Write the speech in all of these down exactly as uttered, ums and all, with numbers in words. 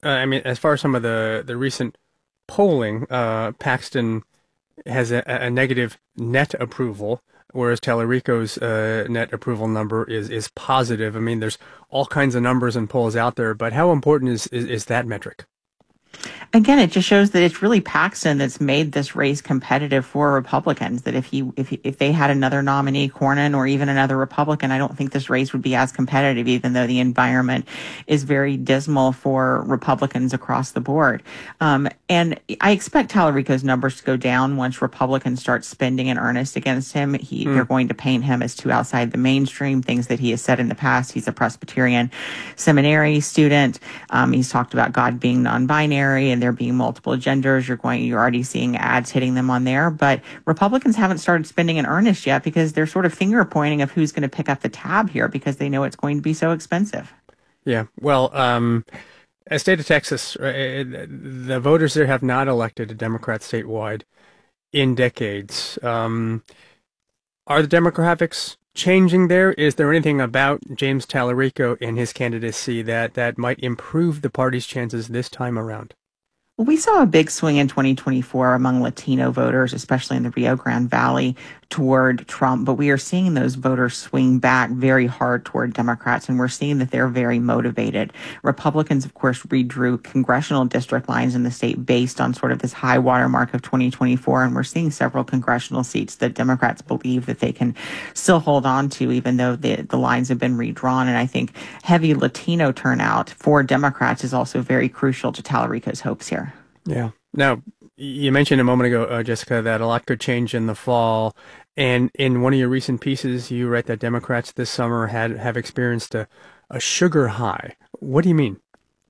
Uh, I mean, as far as some of the, the recent polling, uh, Paxton has a, a negative net approval, whereas Tallarico's uh, net approval number is, is positive. I mean, there's all kinds of numbers and polls out there, but how important is, is, is that metric? Again, it just shows that it's really Paxton that's made this race competitive for Republicans. That if he, if he, if they had another nominee, Cornyn, or even another Republican, I don't think this race would be as competitive, even though the environment is very dismal for Republicans across the board. Um, and I expect Tallarico's numbers to go down once Republicans start spending in earnest against him. He, Hmm. they're going to paint him as too outside the mainstream, things that he has said in the past. He's a Presbyterian seminary student. Um, he's talked about God being non-binary and there being multiple genders. You're going, you're already seeing ads hitting them on there, but Republicans haven't started spending in earnest yet because they're sort of finger pointing of who's going to pick up the tab here because they know it's going to be so expensive. Yeah. Well, um, as state of Texas, uh, the voters there have not elected a Democrat statewide in decades. Um, are the demographics changing there? Is there anything about James Tallarico and his candidacy that, that might improve the party's chances this time around? Well, we saw a big swing in twenty twenty-four among Latino voters, especially in the Rio Grande Valley, toward Trump. But we are seeing those voters swing back very hard toward Democrats, and we're seeing that they're very motivated. Republicans, of course, redrew congressional district lines in the state based on sort of this high water mark of twenty twenty-four, and we're seeing several congressional seats that Democrats believe that they can still hold on to, even though the, the lines have been redrawn. And I think heavy Latino turnout for Democrats is also very crucial to Tallarico's hopes here. Yeah. Now, you mentioned a moment ago, uh, Jessica, that a lot could change in the fall. And in one of your recent pieces, you write that Democrats this summer had have experienced a, a sugar high. What do you mean?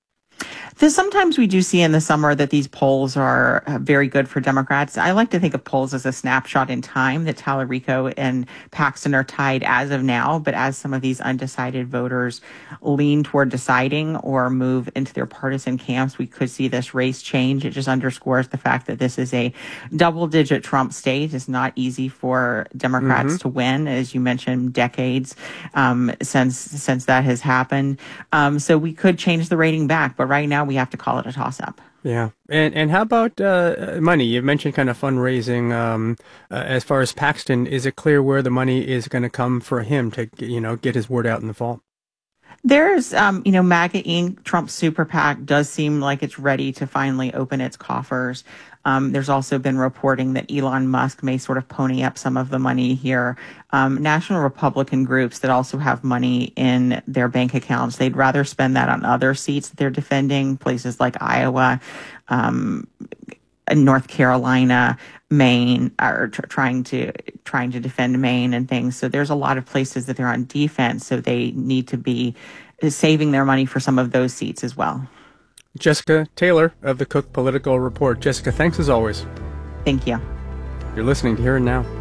So sometimes we do see in the summer that these polls are uh, very good for Democrats. I like to think of polls as a snapshot in time, that Tallarico and Paxton are tied as of now, but as some of these undecided voters lean toward deciding or move into their partisan camps, we could see this race change. It just underscores the fact that this is a double-digit Trump state. It's not easy for Democrats Mm-hmm. to win, as you mentioned, decades um, since since that has happened. Um, so we could change the rating back, but right now we have to call it a toss-up. Yeah. And and how about uh, money? You mentioned kind of fundraising. Um, uh, as far as Paxton, is it clear where the money is going to come for him to, you know, get his word out in the fall? There's, um, you know, MAGA Incorporated, Trump's super PAC, does seem like it's ready to finally open its coffers. Um, there's also been reporting that Elon Musk may sort of pony up some of the money here. Um, national Republican groups that also have money in their bank accounts, they'd rather spend that on other seats that they're defending, places like Iowa, um, North Carolina, Maine, are tr- trying to trying to defend Maine and things. So there's a lot of places that they're on defense, so they need to be saving their money for some of those seats as well. Jessica Taylor of the Cook Political Report. Jessica, thanks as always. Thank you. You're listening to Here and Now.